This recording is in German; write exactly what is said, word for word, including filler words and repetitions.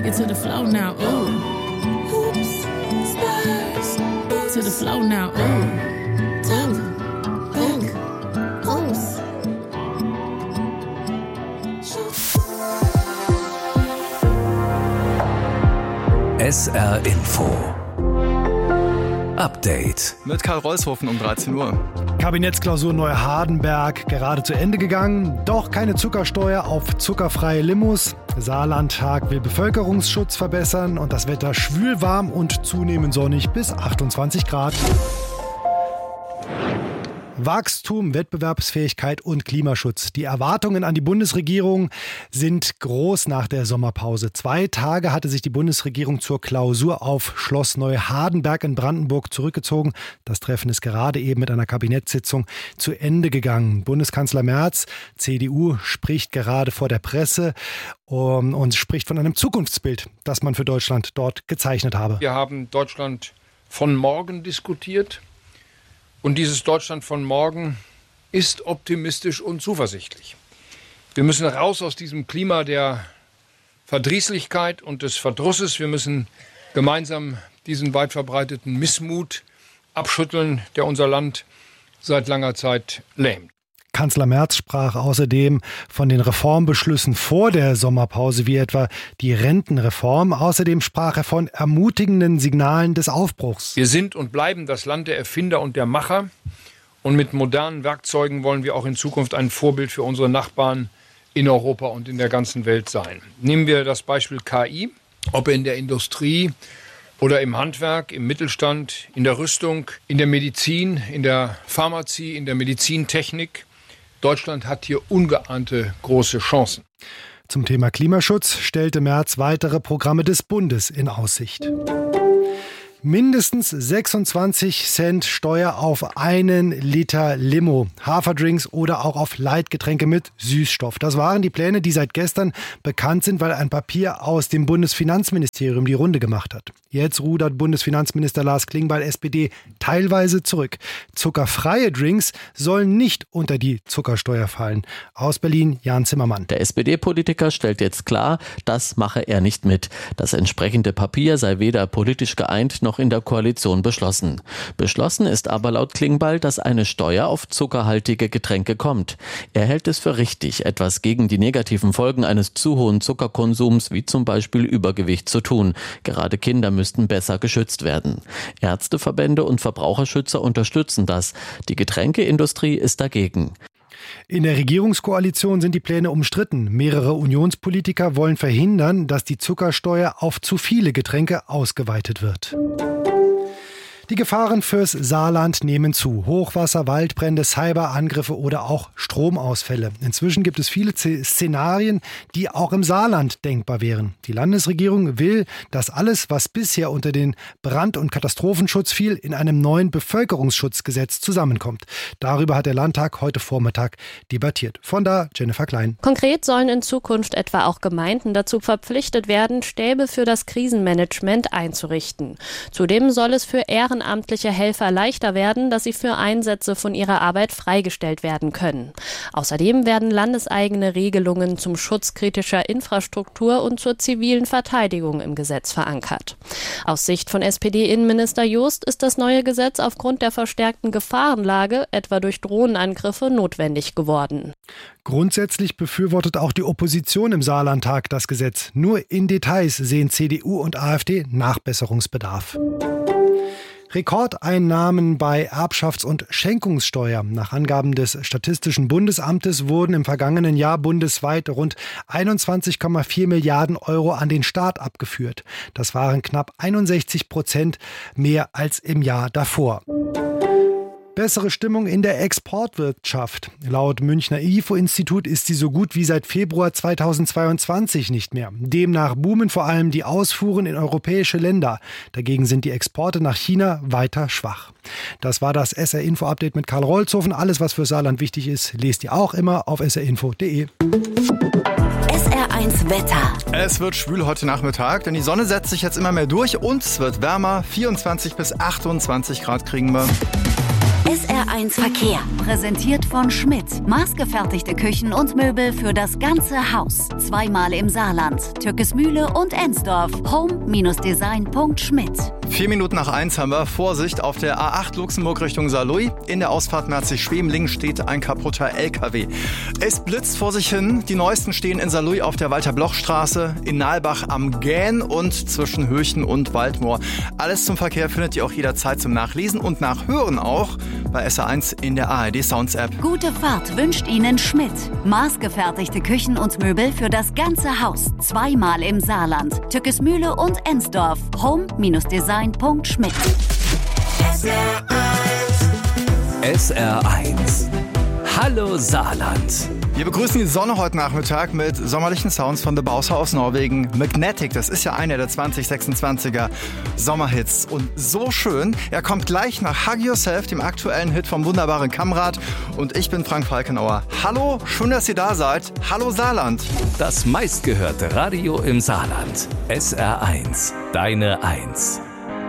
Take it to the floor now, ooh. Hoops, stars, boots. To the floor now, ooh. Tap, hook, hoops. S R Info Update mit Karl Rolshofen um dreizehn Uhr. Kabinettsklausur Neuhardenberg gerade zu Ende gegangen. Doch keine Zuckersteuer auf zuckerfreie Limos. Saarlandtag will Bevölkerungsschutz verbessern und das Wetter schwül warm und zunehmend sonnig bis achtundzwanzig Grad. Wachstum, Wettbewerbsfähigkeit und Klimaschutz. Die Erwartungen an die Bundesregierung sind groß nach der Sommerpause. Zwei Tage hatte sich die Bundesregierung zur Klausur auf Schloss Neuhardenberg in Brandenburg zurückgezogen. Das Treffen ist gerade eben mit einer Kabinettssitzung zu Ende gegangen. Bundeskanzler Merz, C D U, spricht gerade vor der Presse um, und spricht von einem Zukunftsbild, das man für Deutschland dort gezeichnet habe. Wir haben Deutschland von morgen diskutiert. Und dieses Deutschland von morgen ist optimistisch und zuversichtlich. Wir müssen raus aus diesem Klima der Verdrießlichkeit und des Verdrusses. Wir müssen gemeinsam diesen weit verbreiteten Missmut abschütteln, der unser Land seit langer Zeit lähmt. Kanzler Merz sprach außerdem von den Reformbeschlüssen vor der Sommerpause, wie etwa die Rentenreform. Außerdem sprach er von ermutigenden Signalen des Aufbruchs. Wir sind und bleiben das Land der Erfinder und der Macher. Und mit modernen Werkzeugen wollen wir auch in Zukunft ein Vorbild für unsere Nachbarn in Europa und in der ganzen Welt sein. Nehmen wir das Beispiel K I, ob in der Industrie oder im Handwerk, im Mittelstand, in der Rüstung, in der Medizin, in der Pharmazie, in der Medizintechnik. Deutschland hat hier ungeahnte große Chancen. Zum Thema Klimaschutz stellte Merz weitere Programme des Bundes in Aussicht. Mindestens sechsundzwanzig Cent Steuer auf einen Liter Limo, Haferdrinks oder auch auf Leitgetränke mit Süßstoff. Das waren die Pläne, die seit gestern bekannt sind, weil ein Papier aus dem Bundesfinanzministerium die Runde gemacht hat. Jetzt rudert Bundesfinanzminister Lars Klingbeil, S P D, teilweise zurück. Zuckerfreie Drinks sollen nicht unter die Zuckersteuer fallen. Aus Berlin, Jan Zimmermann. Der S P D-Politiker stellt jetzt klar, das mache er nicht mit. Das entsprechende Papier sei weder politisch geeint noch in der Koalition beschlossen. Beschlossen ist aber laut Klingbeil, dass eine Steuer auf zuckerhaltige Getränke kommt. Er hält es für richtig, etwas gegen die negativen Folgen eines zu hohen Zuckerkonsums, wie zum Beispiel Übergewicht, zu tun. Gerade Kinder müssten besser geschützt werden. Ärzteverbände und Verbraucherschützer unterstützen das. Die Getränkeindustrie ist dagegen. In der Regierungskoalition sind die Pläne umstritten. Mehrere Unionspolitiker wollen verhindern, dass die Zuckersteuer auf zu viele Getränke ausgeweitet wird. Die Gefahren fürs Saarland nehmen zu. Hochwasser, Waldbrände, Cyberangriffe oder auch Stromausfälle. Inzwischen gibt es viele Szenarien, die auch im Saarland denkbar wären. Die Landesregierung will, dass alles, was bisher unter den Brand- und Katastrophenschutz fiel, in einem neuen Bevölkerungsschutzgesetz zusammenkommt. Darüber hat der Landtag heute Vormittag debattiert. Von da Jennifer Klein. Konkret sollen in Zukunft etwa auch Gemeinden dazu verpflichtet werden, Stäbe für das Krisenmanagement einzurichten. Zudem soll es für Ehren ehrenamtliche Helfer leichter werden, dass sie für Einsätze von ihrer Arbeit freigestellt werden können. Außerdem werden landeseigene Regelungen zum Schutz kritischer Infrastruktur und zur zivilen Verteidigung im Gesetz verankert. Aus Sicht von S P D-Innenminister Jost ist das neue Gesetz aufgrund der verstärkten Gefahrenlage, etwa durch Drohnenangriffe, notwendig geworden. Grundsätzlich befürwortet auch die Opposition im Saarlandtag das Gesetz. Nur in Details sehen C D U und A f D Nachbesserungsbedarf. Rekordeinnahmen bei Erbschafts- und Schenkungssteuer. Nach Angaben des Statistischen Bundesamtes wurden im vergangenen Jahr bundesweit rund einundzwanzig Komma vier Milliarden Euro an den Staat abgeführt. Das waren knapp einundsechzig Prozent mehr als im Jahr davor. Bessere Stimmung in der Exportwirtschaft. Laut Münchner I F O-Institut ist sie so gut wie seit Februar zweitausendzweiundzwanzig nicht mehr. Demnach boomen vor allem die Ausfuhren in europäische Länder. Dagegen sind die Exporte nach China weiter schwach. Das war das S R-Info-Update mit Karl Rolshofen. Alles, was für Saarland wichtig ist, lest ihr auch immer auf s r info punkt d e. S R eins Wetter. Es wird schwül heute Nachmittag, denn die Sonne setzt sich jetzt immer mehr durch und es wird wärmer. vierundzwanzig bis achtundzwanzig Grad kriegen wir. S R eins Verkehr, präsentiert von Schmidt. Maßgefertigte Küchen und Möbel für das ganze Haus. Zweimal im Saarland, Türkesmühle und Ensdorf. home Design punkt schmidt. Vier Minuten nach eins haben wir Vorsicht auf der A acht Luxemburg Richtung Saarlouis. In der Ausfahrt Merzig-Schwemlingen steht ein kaputter L K W. Es blitzt vor sich hin. Die neuesten stehen in Saarlouis auf der Walter-Bloch-Straße, in Nalbach am Gähn und zwischen Höchen und Waldmoor. Alles zum Verkehr findet ihr auch jederzeit zum Nachlesen und Nachhören auch bei S R eins in der A R D Sounds App. Gute Fahrt wünscht Ihnen Schmidt. Maßgefertigte Küchen und Möbel für das ganze Haus. Zweimal im Saarland, Türkesmühle und Ensdorf. home Design punkt schmidt. S R eins. S R eins. Hallo Saarland. Wir begrüßen die Sonne heute Nachmittag mit sommerlichen Sounds von The Bowser aus Norwegen. Magnetic, das ist ja einer der zwanzig sechsundzwanziger Sommerhits. Und so schön, er kommt gleich nach Hug Yourself, dem aktuellen Hit vom wunderbaren Kamrat. Und ich bin Frank Falkenauer. Hallo, schön, dass ihr da seid. Hallo Saarland. Das meistgehörte Radio im Saarland. S R eins. Deine Eins.